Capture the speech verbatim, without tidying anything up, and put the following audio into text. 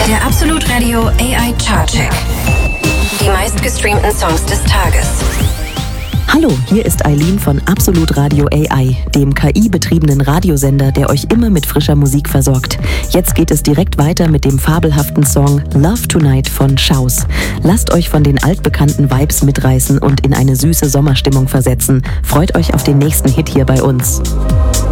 Der Absolut Radio A I Chart Check. Die meistgestreamten Songs des Tages. Hallo, hier ist Eileen von Absolut Radio A I, dem K I-betriebenen Radiosender, der euch immer mit frischer Musik versorgt. Jetzt geht es direkt weiter mit dem fabelhaften Song Love Tonight von Schaus. Lasst euch von den altbekannten Vibes mitreißen und in eine süße Sommerstimmung versetzen. Freut euch auf den nächsten Hit hier bei uns.